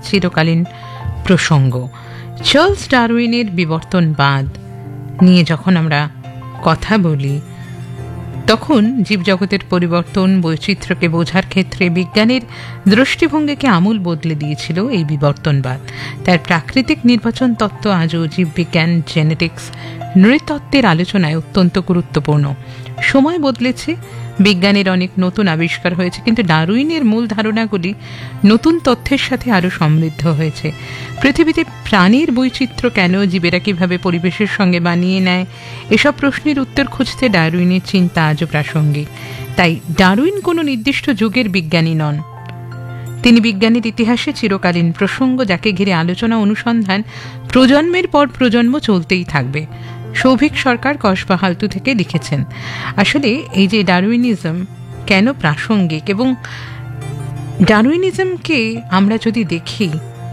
চিরকালীন প্রসঙ্গ। চার্লস ডারউইনের বিবর্তনবাদ নিয়ে যখন আমরা কথা বলি, তখন জীবজগতের পরিবর্তন, বৈচিত্র্যকে বোঝার ক্ষেত্রে বিজ্ঞানের দৃষ্টিভঙ্গিকে আমূল বদলে দিয়েছিল এই বিবর্তনবাদ। তার প্রাকৃতিক নির্বাচন তত্ত্ব আজও জীববিজ্ঞান, জেনেটিক্স, নৃতত্ত্বের আলোচনায় অত্যন্ত গুরুত্বপূর্ণ। সময় বদলেছে, বিজ্ঞানের অনেক নতুন আবিষ্কার হয়েছে, কিন্তু ডারউইনের মূল ধারণাগুলি নতুন তথ্যের সাথে আরও সমৃদ্ধ হয়েছে। পৃথিবীতে প্রাণীর বৈচিত্র্য কেন, জীবেরা কিভাবে পরিবেশের সঙ্গে মানিয়ে নেয়, এসব প্রশ্নের উত্তর খুঁজতে ডারউইনের চিন্তা আজও প্রাসঙ্গিক। তাই ডারউইন কোনো নির্দিষ্ট যুগের বিজ্ঞানী নন, তিনি বিজ্ঞানের ইতিহাসে চিরকালীন প্রসঙ্গ, যাকে ঘিরে আলোচনা, অনুসন্ধান প্রজন্মের পর প্রজন্ম চলতেই থাকবে। সৌভিক সরকার কসবাহালতু থেকে লিখেছেন, আসলে এই যে ডারউইনিজম কেন প্রাসঙ্গিক, এবং ডারউইনিজমকে আমরা যদি দেখি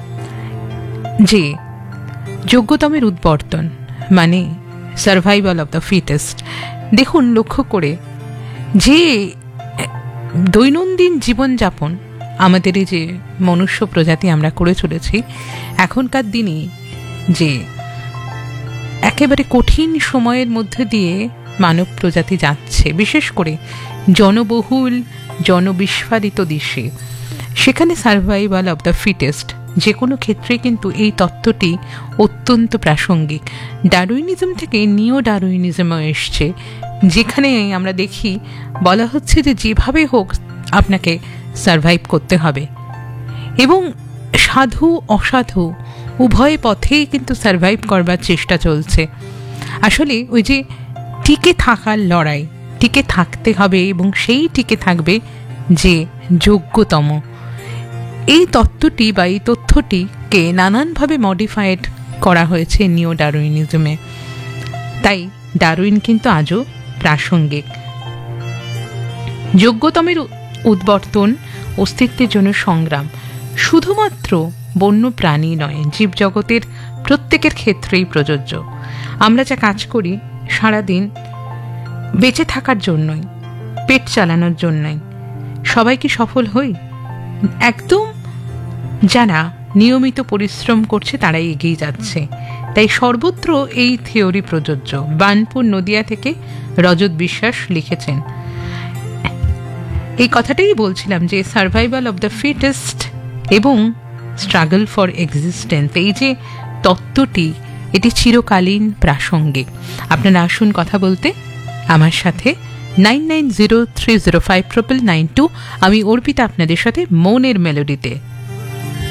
যে যোগ্যতমের উদ্বর্তন মানে সার্ভাইভাল অফ দ্য ফিটেস্ট, দেখুন লক্ষ্য করে যে দৈনন্দিন জীবনযাপন আমাদের এই যে মনুষ্য প্রজাতি আমরা করে চলেছি, এখনকার দিনে যে একেবারে কঠিন সময়ের মধ্যে দিয়ে মানব প্রজাতি যাচ্ছে, বিশেষ করে জনবহুল জনবিস্ফারিত দেশে, সেখানে সার্ভাইভাল অব দ্য ফিটেস্ট যে কোনো ক্ষেত্রে কিন্তু এই তত্ত্বটি অত্যন্ত প্রাসঙ্গিক। ডারউইনিজম থেকে নিও ডারউইনিজমও এসছে, যেখানে আমরা দেখি বলা হচ্ছে যে যেভাবে হোক আপনাকে সার্ভাইভ করতে হবে, এবং সাধু অসাধু উভয় পথেই কিন্তু সার্ভাইভ করবার চেষ্টা চলছে। আসলে ওই যে টিকে থাকার লড়াই, টিকে থাকতে হবে, এবং সেই টিকে থাকবে যে যোগ্যতম। এই তত্ত্বটি বা এই তথ্যটিকে নানানভাবে মডিফাইড করা হয়েছে নিও ডারউইনিজমে। তাই ডারউইন কিন্তু আজও প্রাসঙ্গিক। যোগ্যতমের উদ্বর্তন, অস্তিত্বের জন্য সংগ্রাম শুধুমাত্র বন্য প্রাণী নয়, জীবজগতের প্রত্যেকের ক্ষেত্রেই প্রযোজ্য। আমরা যা কাজ করি সারাদিন বেঁচে থাকার জন্যই, পেট চালানোর জন্যই, সবাই কি সফল হই? একদম যারা নিয়মিত পরিশ্রম করছে তারাই এগিয়ে যাচ্ছে। তাই সর্বত্র এই থিওরি প্রযোজ্য। বানপুর নদিয়া থেকে রজত বিশ্বাস লিখেছেন। এই কথাটাই বলছিলাম যে সার্ভাইভাল অব দ্য ফিটেস্ট এবং স্ট্রাগল ফর এক্সিস্টেন্স, এই যে তত্ত্বটি, এটি চিরকালীন প্রাসঙ্গিক। আপনারা আসুন কথা বলতে আমার সাথে 9903059992। আমি অর্পিতা আপনাদের সাথে মনের মেলোডিতে।